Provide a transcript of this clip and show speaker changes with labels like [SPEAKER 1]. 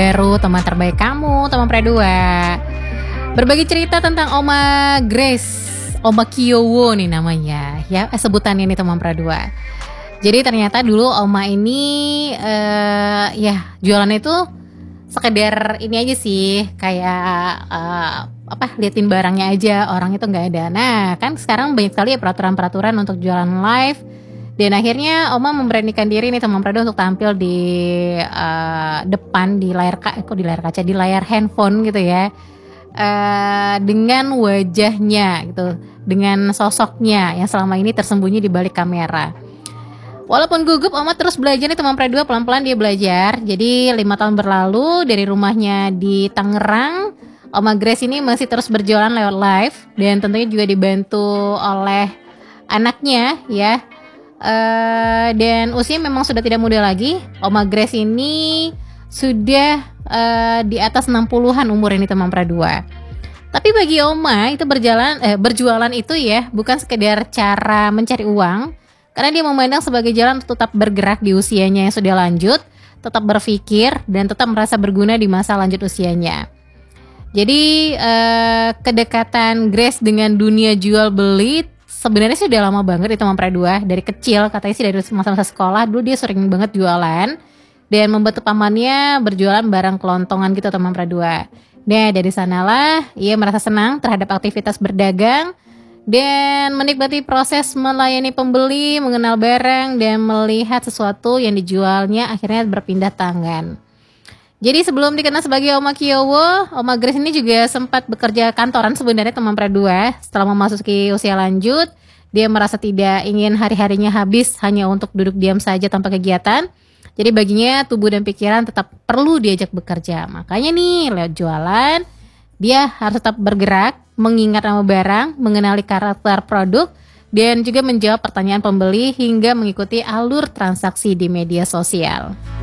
[SPEAKER 1] baru, teman terbaik kamu, teman Predua. Berbagi cerita tentang Oma Grace, Oma Kiyowo nih namanya, ya sebutannya nih teman Predua. Jadi ternyata dulu Oma ini ya jualan itu sekedar ini aja sih, kayak liatin barangnya aja, orang itu nggak ada. Nah kan sekarang banyak sekali ya peraturan-peraturan untuk jualan live. Dan akhirnya Oma memberanikan diri nih teman Prado untuk tampil di depan di layar kaca, di layar handphone gitu ya, dengan wajahnya gitu, dengan sosoknya yang selama ini tersembunyi di balik kamera. Walaupun gugup, Oma terus belajar nih teman Prado, pelan-pelan dia belajar. Jadi 5 tahun berlalu dari rumahnya di Tangerang, Oma Grace ini masih terus berjualan lewat live dan tentunya juga dibantu oleh anaknya ya. Dan usia memang sudah tidak muda lagi. Oma Grace ini sudah di atas 60-an umur ini teman Pradua. Tapi bagi Oma itu berjualan itu ya bukan sekedar cara mencari uang, karena dia memandang sebagai jalan untuk tetap bergerak di usianya yang sudah lanjut, tetap berpikir dan tetap merasa berguna di masa lanjut usianya. Jadi kedekatan Grace dengan dunia jual beli sebenarnya sih udah lama banget di teman Pradua. Dari kecil katanya sih dari masa-masa sekolah dulu dia sering banget jualan dan membantu pamannya berjualan barang kelontongan gitu teman Pradua. Nah dari sanalah ia merasa senang terhadap aktivitas berdagang dan menikmati proses melayani pembeli, mengenal barang dan melihat sesuatu yang dijualnya akhirnya berpindah tangan. Jadi sebelum dikenal sebagai Oma Kiyowo, Oma Grace ini juga sempat bekerja kantoran sebenarnya teman Pradua. Setelah memasuki usia lanjut, dia merasa tidak ingin hari-harinya habis hanya untuk duduk diam saja tanpa kegiatan. Jadi baginya tubuh dan pikiran tetap perlu diajak bekerja. Makanya nih lewat jualan, dia harus tetap bergerak, mengingat nama barang, mengenali karakter produk, dan juga menjawab pertanyaan pembeli hingga mengikuti alur transaksi di media sosial.